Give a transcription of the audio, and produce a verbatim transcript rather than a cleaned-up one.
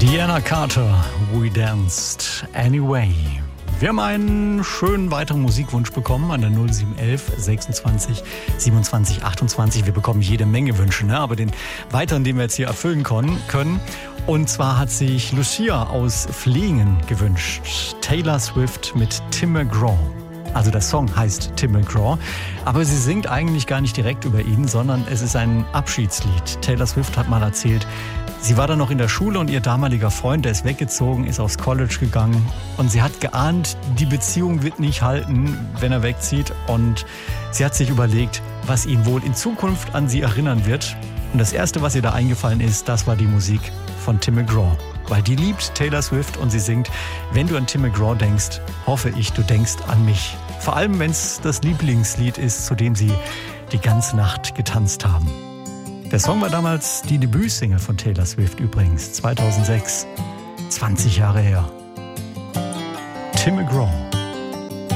Deanna Carter, We Danced Anyway. Wir haben einen schönen weiteren Musikwunsch bekommen an der null sieben eins eins sechsundzwanzig siebenundzwanzig achtundzwanzig. Wir bekommen jede Menge Wünsche, ne? Aber den weiteren, den wir jetzt hier erfüllen können. Und zwar hat sich Lucia aus Fliegen gewünscht. Taylor Swift mit Tim McGraw. Also der Song heißt Tim McGraw, aber sie singt eigentlich gar nicht direkt über ihn, sondern es ist ein Abschiedslied. Taylor Swift hat mal erzählt, sie war dann noch in der Schule und ihr damaliger Freund, der ist weggezogen, ist aufs College gegangen und sie hat geahnt, die Beziehung wird nicht halten, wenn er wegzieht, und sie hat sich überlegt, was ihn wohl in Zukunft an sie erinnern wird, und das erste, was ihr da eingefallen ist, das war die Musik von Tim McGraw. Weil die liebt Taylor Swift und sie singt, wenn du an Tim McGraw denkst, hoffe ich, du denkst an mich. Vor allem, wenn es das Lieblingslied ist, zu dem sie die ganze Nacht getanzt haben. Der Song war damals die Debütsingle von Taylor Swift übrigens, zweitausendsechs, zwanzig Jahre her. Tim McGraw.